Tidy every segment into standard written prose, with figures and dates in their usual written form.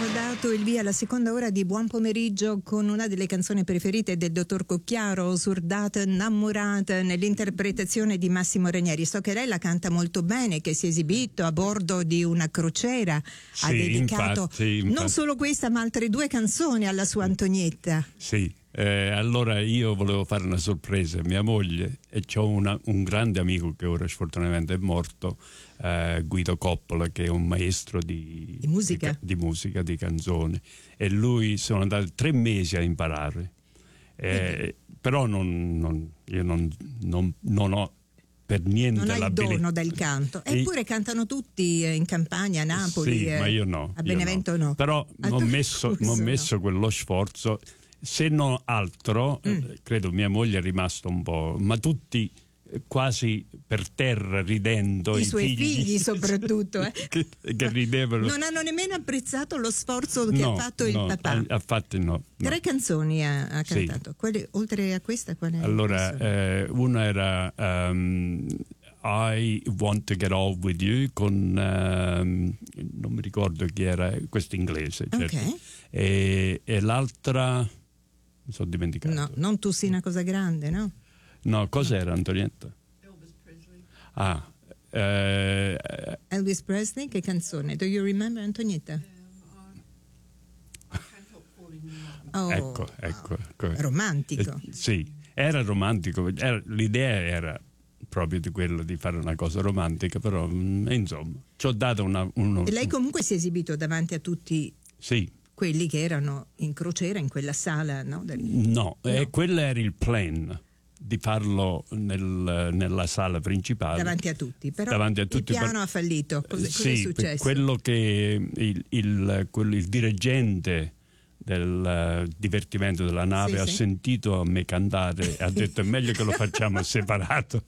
Abbiamo dato il via alla seconda ora di Buon Pomeriggio con una delle canzoni preferite del dottor Cocchiaro, Surdata Innamorata, nell'interpretazione di Massimo Ranieri. So che lei la canta molto bene, che si è esibito a bordo di una crociera, sì, ha dedicato infatti. non solo questa ma altre 2 canzoni alla sua Antonietta. Sì, allora io volevo fare una sorpresa a mia moglie e c'ho un grande amico che ora sfortunatamente è morto, Guido Coppola, che è un maestro di musica, di canzoni, e lui sono andato 3 mesi a imparare, però io non ho per niente non hai il l'abilità. dono del canto, eppure cantano tutti in Campania, a Napoli, sì, ma io no, a Benevento no. Però non ho messo quello sforzo, se non altro credo mia moglie è rimasta un po', ma tutti quasi per terra ridendo, i suoi figli soprattutto che ridevano. Non hanno nemmeno apprezzato lo sforzo che ha fatto il papà. Infatti no. 3 canzoni ha cantato. Sì. Quelle, oltre a questa, qual è? Allora una era I Want to Get Off With You con non mi ricordo chi era, questo inglese, certo. Okay. E l'altra mi sono dimenticato. No, non Tu sei una cosa grande, no? No, cos'era, Antonietta? Elvis Presley. Elvis Presley, che canzone? Do you remember, Antonietta? I Can't Help Falling in Love. Ecco. Romantico. Sì, era romantico. L'idea era proprio di quello di fare una cosa romantica, però insomma, ci ho dato E lei comunque si è esibito davanti a tutti quelli che erano in crociera in quella sala, no? No. Quello era il plan, di farlo nella sala principale davanti a tutti, però davanti a tutti, il piano ha fallito. Cosa è successo? Quello che il dirigente del divertimento della nave ha sentito a me cantare e ha detto è meglio che lo facciamo separato.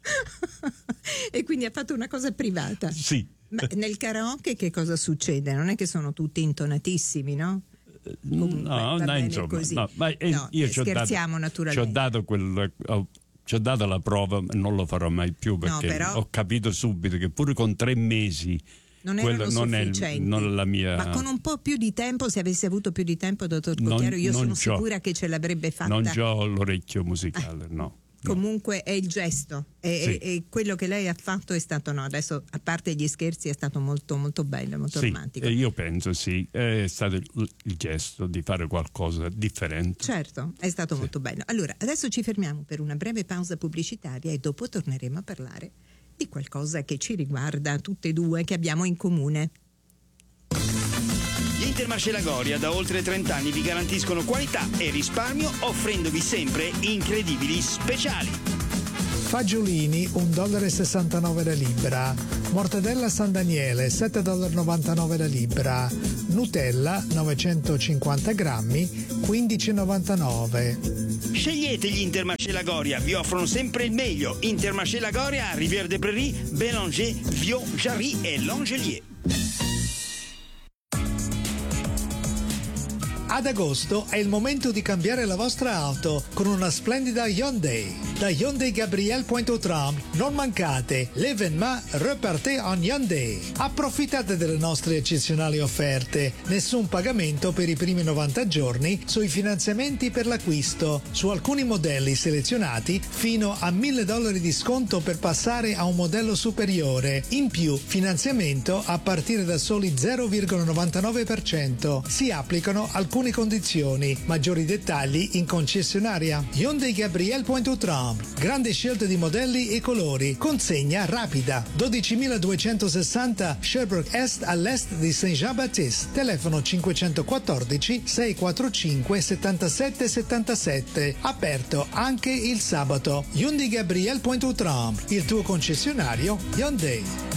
E quindi ha fatto una cosa privata. Sì. Ma nel karaoke che cosa succede? Non è che sono tutti intonatissimi, no? Insomma, così. Io scherziamo naturalmente. Ci ho dato la prova, non lo farò mai più, perché ho capito subito che pure con 3 mesi non erano sufficienti. Non è la mia. Ma con un po' più di tempo, se avesse avuto più di tempo, dottor Cocchiaro, io sono sicura che ce l'avrebbe fatta. Non c'ho l'orecchio musicale, no. Comunque è il gesto e quello che lei ha fatto è stato, adesso a parte gli scherzi, è stato molto molto bello, molto romantico. Io penso è stato il gesto di fare qualcosa differente. Certo, è stato molto bello. Allora adesso ci fermiamo per una breve pausa pubblicitaria e dopo torneremo a parlare di qualcosa che ci riguarda tutte e 2, che abbiamo in comune. Gli Intermarché Lagoria da oltre 30 anni vi garantiscono qualità e risparmio, offrendovi sempre incredibili speciali. Fagiolini $1,69 la libra, mortadella San Daniele $7,99 la libra, Nutella 950 grammi $15,99. Scegliete gli Intermarché Lagoria, vi offrono sempre il meglio. Intermarché Lagoria, Rivière de Prairie, Bélanger, Viau, Jarry e Langelier. Ad agosto è il momento di cambiare la vostra auto con una splendida Hyundai. Da Hyundai Gabriel Pointe-aux-Trembles non mancate, l'événement repartez en Hyundai. Approfittate delle nostre eccezionali offerte. Nessun pagamento per i primi 90 giorni sui finanziamenti per l'acquisto. Su alcuni modelli selezionati fino a $1.000 di sconto per passare a un modello superiore. In più, finanziamento a partire da soli 0,99%. Si applicano alcune condizioni. Maggiori dettagli in concessionaria. Hyundai Gabriel Pointe-aux-Trembles. Grande scelta di modelli e colori. Consegna rapida. 12.260 Sherbrooke Est all'est di Saint-Jean-Baptiste. Telefono 514 645 77 77. Aperto anche il sabato. Hyundai Gabriel Pointe-aux-Trembles. Il tuo concessionario Hyundai.